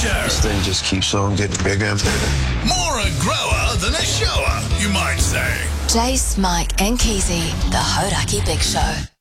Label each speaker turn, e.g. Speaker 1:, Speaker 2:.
Speaker 1: Show.
Speaker 2: This thing just keeps on getting bigger and bigger.
Speaker 1: More a grower than a shower, you might say.
Speaker 3: Jace, Mike and Keezy, the Hodaki Big Show.